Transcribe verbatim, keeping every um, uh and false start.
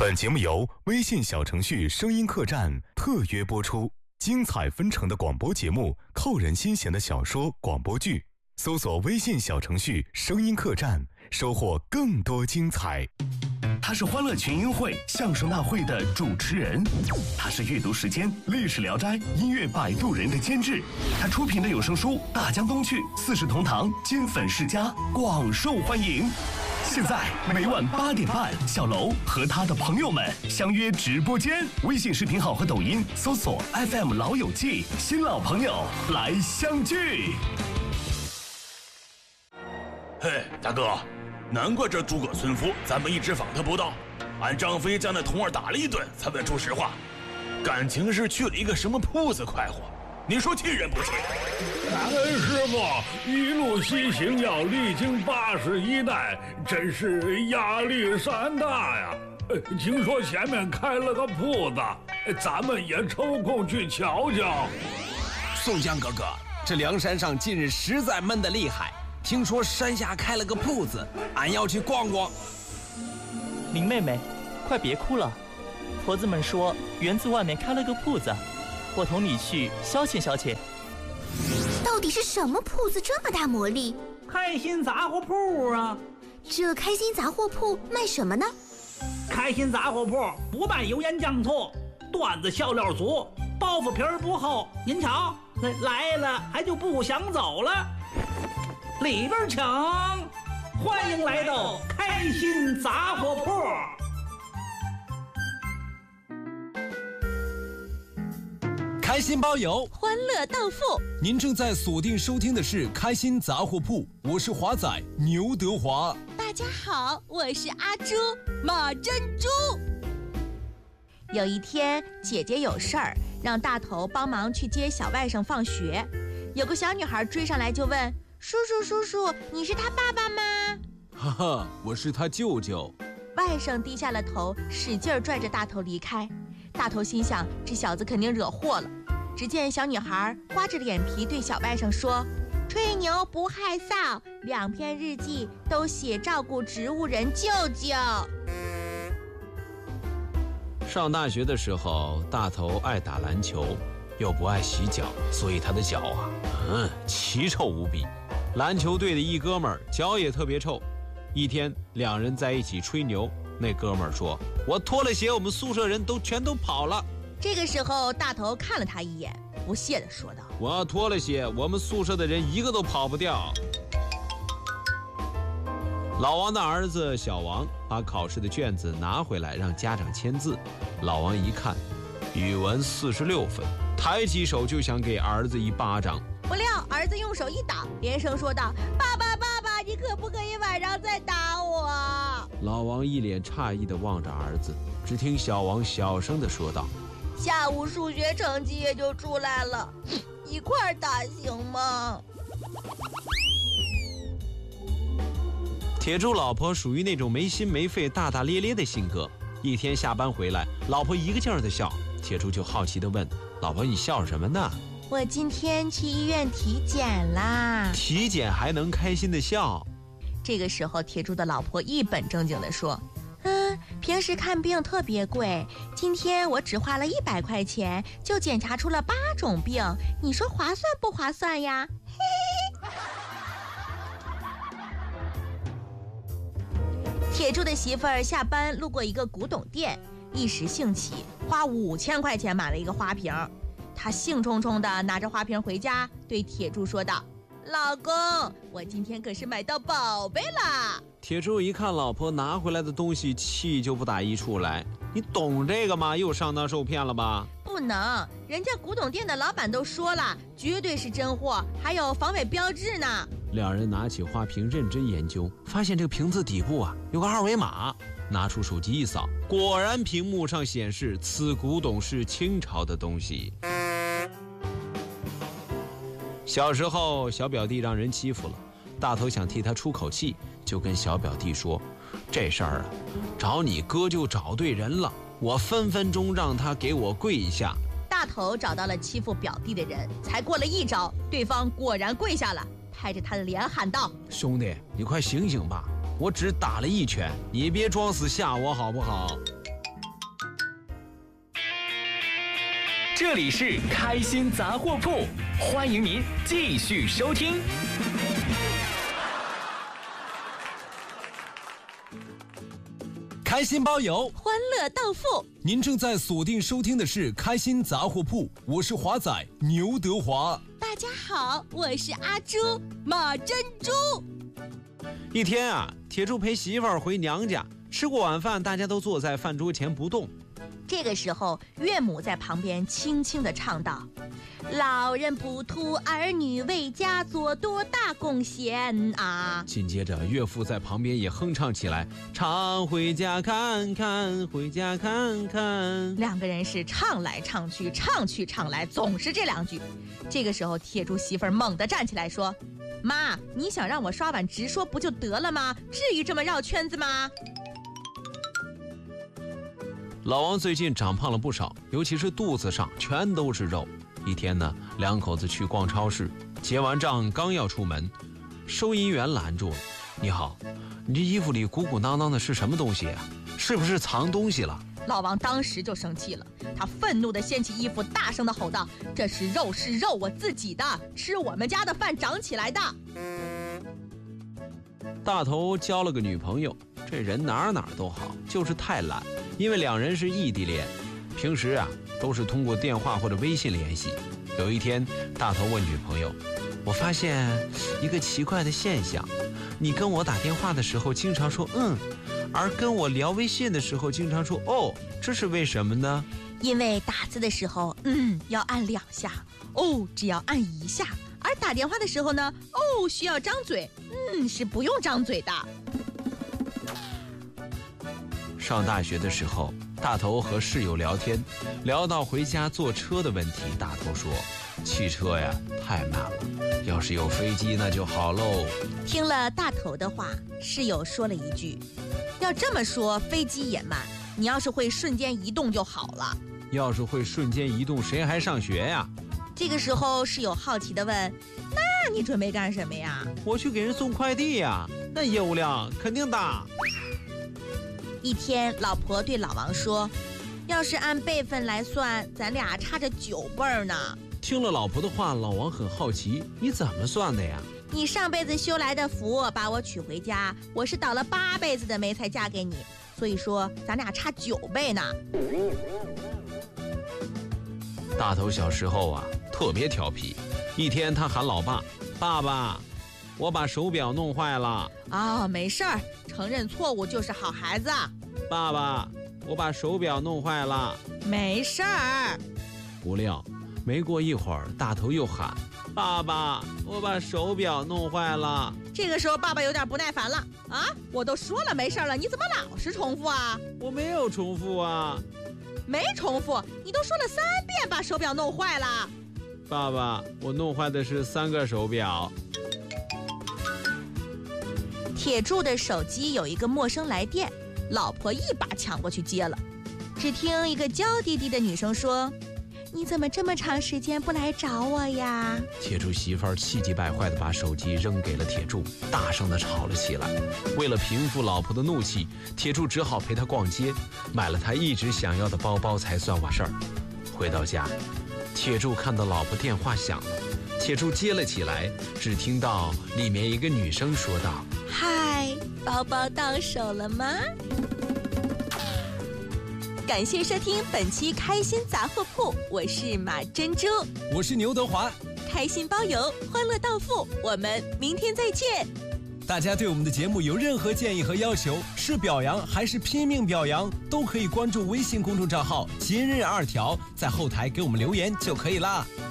本节目由微信小程序声音客栈特约播出，精彩纷呈的广播节目，扣人心弦的小说广播剧，搜索微信小程序声音客栈，收获更多精彩。 他是欢乐群英会相声大会的主持人，他是阅读时间历史聊斋音乐摆渡人的监制，他出品的有声书《大江东去》四世同堂金粉世家广受欢迎。现在每晚八点半，小楼和他的朋友们相约直播间，微信视频号和抖音搜索 F M 老友记，新老朋友来相聚。 嘿，大哥，难怪这诸葛村夫咱们一直访他不到，俺张飞将那童儿打了一顿才问出实话，感情是去了一个什么铺子快活，你说气人不气？ 感恩师傅，一路西行要历经八十一代，真是压力山大呀。呃，听说前面开了个铺子，咱们也抽空去瞧瞧。 宋江哥哥，这梁山上近日实在闷得厉害，听说山下开了个铺子，俺要去逛逛。 林妹妹，快别哭了，婆子们说园子外面开了个铺子，我同你去消遣消遣。 到底是什么铺子这么大魔力？ 开心杂货铺啊！ 这开心杂货铺卖什么呢？ 开心杂货铺不卖油盐酱醋，段子笑料足，包袱皮儿不厚。您瞧，来了还就不想走了。里边请，欢迎来到开心杂货铺。 开心包邮， 欢乐到付。 您正在锁定收听的是开心杂货铺，我是华仔牛德华。 大家好，我是阿朱马珍珠。有一天，姐姐有事儿，让大头帮忙去接小外甥放学。有个小女孩追上来就问：叔叔叔叔，你是他爸爸吗？ 哈哈，我是他舅舅。 外甥低下了头，使劲拽着大头离开。大头心想，这小子肯定惹祸了。只见小女孩刮着脸皮对小外甥说：吹牛不害臊，两篇日记都写照顾植物人舅舅。 上大学的时候，大头爱打篮球，又不爱洗脚，所以他的脚啊，嗯，奇臭无比。篮球队的一哥们儿脚也特别臭。一天，两人在一起吹牛，那哥们儿说：我脱了鞋，我们宿舍人都全都跑了。 这个时候，大头看了他一眼，不屑地说道： 我要脱了鞋，我们宿舍的人一个都跑不掉。老王的儿子小王把考试的卷子拿回来让家长签字，老王一看，语文四十六分，抬起手就想给儿子一巴掌， 不料儿子用手一挡，连声说道：爸爸爸爸，你可不可以晚上再打我？ 老王一脸诧异地望着儿子，只听小王小声地说道： 下午数学成绩也就出来了，一块儿打行吗？ 铁柱老婆属于那种没心没肺、大大咧咧的性格。一天下班回来，老婆一个劲儿的笑，铁柱就好奇地问：老婆，你笑什么呢？ 我今天去医院体检啦。 体检还能开心的笑？ 这个时候，铁柱的老婆一本正经地说：嗯，平时看病特别贵，今天我只花了一百块钱就检查出了八种病，你说划算不划算呀？嘿嘿。铁柱的媳妇儿下班路过一个古董店，一时兴起，花五千块钱买了一个花瓶。他兴冲冲地拿着花瓶回家，对铁柱说道：老公，我今天可是买到宝贝了。 铁柱一看老婆拿回来的东西，气就不打一处来。你懂这个吗？又上当受骗了吧？ 不能，人家古董店的老板都说了，绝对是真货，还有防伪标志呢。 两人拿起花瓶认真研究，发现这个瓶子底部啊有个二维码，拿出手机一扫，果然屏幕上显示此古董是清朝的东西。小时候小表弟让人欺负了，大头想替他出口气，就跟小表弟说：这事儿啊，找你哥就找对人了，我分分钟让他给我跪下。 大头找到了欺负表弟的人，才过了一招，对方果然跪下了，拍着他的脸喊道： 兄弟，你快醒醒吧，我只打了一拳，你别装死吓我好不好？ 这里是开心杂货铺，欢迎您继续收听。 开心包邮， 欢乐到付。 您正在锁定收听的是开心杂货铺，我是华仔牛德华。 大家好，我是阿朱马珍珠。 一天啊，铁柱陪媳妇儿回娘家，吃过晚饭，大家都坐在饭桌前不动。 这个时候，岳母在旁边轻轻地唱道：“老人不图儿女为家做多大贡献啊！” 紧接着，岳父在旁边也哼唱起来：“常回家看看，回家看看。” 两个人是唱来唱去，唱去唱来，总是这两句。这个时候，铁柱媳妇儿猛地站起来说：“妈，你想让我刷碗直说不就得了吗？至于这么绕圈子吗？” 老王最近长胖了不少，尤其是肚子上全都是肉。一天呢，两口子去逛超市，结完账刚要出门，收银员拦住了：“你好，你这衣服里鼓鼓囊囊的是什么东西啊？是不是藏东西了？” 老王当时就生气了，他愤怒地掀起衣服，大声地吼道：“这是肉，是肉，我自己的，吃我们家的饭长起来的。” 大头交了个女朋友，这人哪哪都好，就是太懒。因为两人是异地恋，平时啊都是通过电话或者微信联系。有一天，大头问女朋友：“我发现一个奇怪的现象，你跟我打电话的时候经常说嗯，而跟我聊微信的时候经常说哦，这是为什么呢？” 因为打字的时候嗯要按两下，哦只要按一下，而打电话的时候呢，哦需要张嘴，嗯是不用张嘴的。 上大学的时候，大头和室友聊天，聊到回家坐车的问题。大头说：“汽车呀太慢了，要是有飞机那就好喽。” 听了大头的话，室友说了一句：“要这么说，飞机也慢，你要是会瞬间移动就好了。” 要是会瞬间移动，谁还上学呀？ 这个时候，室友好奇地问：“那你准备干什么呀？”“ 我去给人送快递呀，那业务量肯定大。” 一天，老婆对老王说：“要是按辈分来算，咱俩差着九辈儿呢。” 听了老婆的话，老王很好奇：“你怎么算的呀？”“ 你上辈子修来的福把我娶回家，我是倒了八辈子的霉才嫁给你，所以说咱俩差九倍呢。” 大头小时候啊特别调皮，一天他喊老爸：“爸爸，我把手表弄坏了。”“ 啊，没事儿，承认错误就是好孩子。”“ 爸爸，我把手表弄坏了。”“ 没事儿。” 不料没过一会儿，大头又喊：“爸爸，我把手表弄坏了。” 这个时候爸爸有点不耐烦了：“啊，我都说了没事了，你怎么老是重复啊？”“ 我没有重复啊。”“ 没重复，你都说了三遍把手表弄坏了。”“ 爸爸，我弄坏的是三个手表。” 铁柱的手机有一个陌生来电，老婆一把抢过去接了。只听一个娇滴滴的女生说：“你怎么这么长时间不来找我呀？” 铁柱媳妇儿气急败坏地把手机扔给了铁柱，大声地吵了起来。为了平复老婆的怒气，铁柱只好陪她逛街，买了她一直想要的包包才算完事儿。回到家，铁柱看到老婆电话响了，铁柱接了起来，只听到里面一个女生说道：“ 嗨，包包到手了吗？”感谢收听本期开心杂货铺，我是马珍珠， 我是牛德华， 开心包邮，欢乐到付，我们明天再见。 大家对我们的节目有任何建议和要求，是表扬还是拼命表扬，都可以关注微信公众账号今日二条，在后台给我们留言就可以啦。